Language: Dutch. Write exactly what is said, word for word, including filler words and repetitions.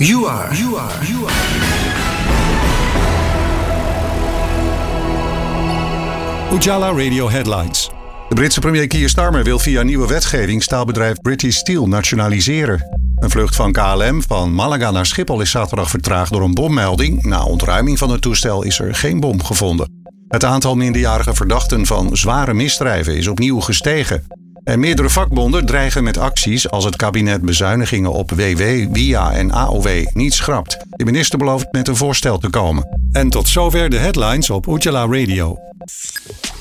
You are. You are. You are. Ujala Radio Headlines. De Britse premier Keir Starmer wil via nieuwe wetgeving staalbedrijf British Steel nationaliseren. Een vlucht van K L M van Malaga naar Schiphol is zaterdag vertraagd door een bommelding. Na ontruiming van het toestel is er geen bom gevonden. Het aantal minderjarige verdachten van zware misdrijven is opnieuw gestegen. En meerdere vakbonden dreigen met acties als het kabinet bezuinigingen op W W, W I A en A O W niet schrapt. De minister belooft met een voorstel te komen. En tot zover de headlines op Ujala Radio.